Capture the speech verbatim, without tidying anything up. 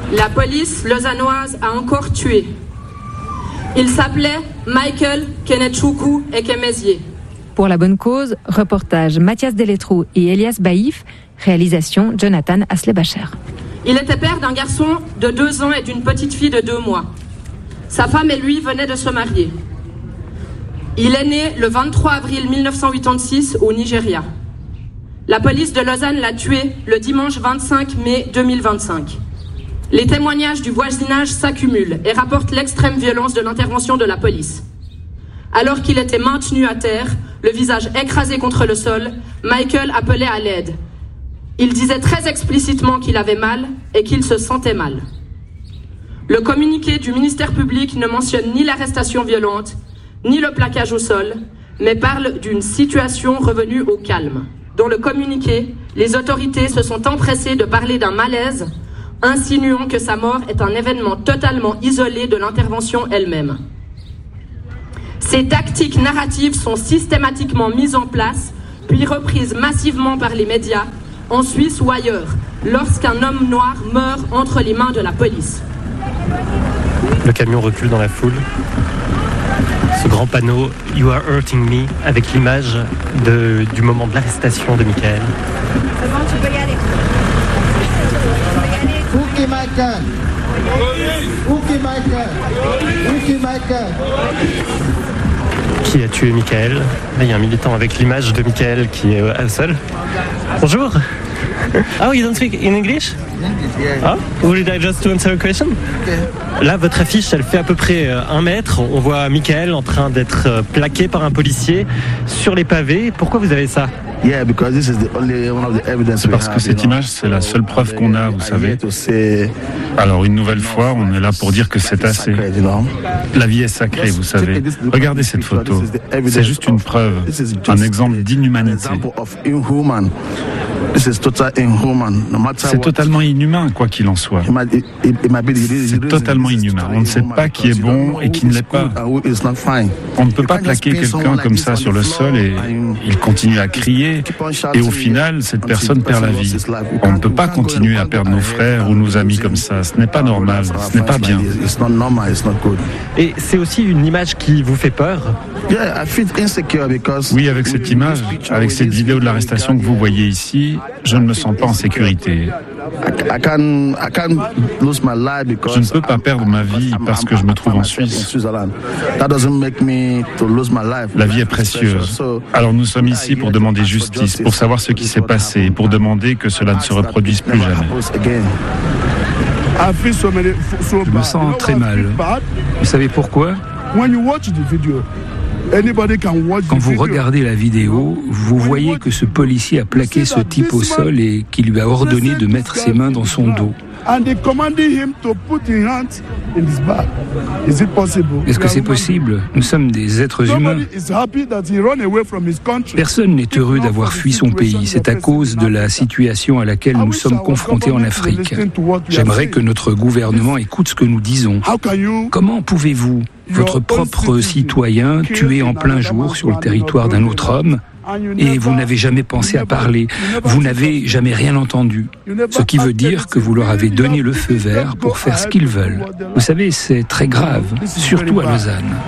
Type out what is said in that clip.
La police lausannoise a encore tué. Il s'appelait Michael Kenechukwu Ekemezié. Pour la bonne cause, reportage Mathias Delettrou et Elias Baïf, réalisation Jonathan Aslebacher. Il était père d'un garçon de deux ans et d'une petite fille de deux mois. Sa femme et lui venaient de se marier. Il est né le vingt-trois avril mille neuf cent quatre-vingt-six au Nigeria. La police de Lausanne l'a tué le dimanche vingt-cinq mai deux mille vingt-cinq. Les témoignages du voisinage s'accumulent et rapportent l'extrême violence de l'intervention de la police. Alors qu'il était maintenu à terre, le visage écrasé contre le sol, Michael appelait à l'aide. Il disait très explicitement qu'il avait mal et qu'il se sentait mal. Le communiqué du ministère public ne mentionne ni l'arrestation violente, ni le plaquage au sol, mais parle d'une situation revenue au calme. Dans le communiqué, les autorités se sont empressées de parler d'un malaise, insinuant que sa mort est un événement totalement isolé de l'intervention elle-même. Ces tactiques narratives sont systématiquement mises en place, puis reprises massivement par les médias, en Suisse ou ailleurs, lorsqu'un homme noir meurt entre les mains de la police. Le camion recule dans la foule. Ce grand panneau « You are hurting me » avec l'image de, du moment de l'arrestation de Michael. C'est bon, tu peux y aller. Ouki Michael. Ouki Michael. Ouki Michael. Qui a tué Michael? Là, il y a un militant avec l'image de Michael qui est au sol. Bonjour. Oh, you don't speak in English? Ah, would I just to answer a question? Là, votre affiche, elle fait à peu près un mètre. On voit Michael en train d'être plaqué par un policier sur les pavés. Pourquoi vous avez ça? C'est parce que cette image, c'est la seule preuve qu'on a, vous savez. Alors, une nouvelle fois, on est là pour dire que c'est assez. La vie est sacrée, vous savez. Regardez cette photo. C'est juste une preuve, un exemple d'inhumanité. C'est totalement inhumain, quoi qu'il en soit. C'est totalement inhumain. On ne sait pas qui est bon et qui ne l'est pas. On ne peut pas plaquer quelqu'un comme ça sur le sol et il continue à crier et au final, cette personne perd la vie. On ne peut pas continuer à perdre nos frères ou nos amis comme ça. Ce n'est pas normal, ce n'est pas bien. Et c'est aussi une image qui vous fait peur? Oui, avec cette image, avec cette vidéo de l'arrestation que vous voyez ici, je ne me sens pas en sécurité. Je ne peux pas perdre ma vie parce que je me trouve en Suisse. La vie est précieuse. Alors nous sommes ici pour demander justice, pour savoir ce qui s'est passé et pour demander que cela ne se reproduise plus jamais. Je me sens très mal. Vous savez pourquoi ? Quand vous regardez la vidéo, vous voyez que ce policier a plaqué ce type au sol et qu'il lui a ordonné de mettre ses mains dans son dos. Est-ce que c'est possible ? Nous sommes des êtres humains. Personne n'est heureux d'avoir fui son pays. C'est à cause de la situation à laquelle nous sommes confrontés en Afrique. J'aimerais que notre gouvernement écoute ce que nous disons. Comment pouvez-vous, votre propre citoyen, tuer en plein jour sur le territoire d'un autre homme ? Et vous n'avez jamais pensé à parler, vous n'avez jamais rien entendu, ce qui veut dire que vous leur avez donné le feu vert pour faire ce qu'ils veulent. Vous savez, c'est très grave, surtout à Lausanne.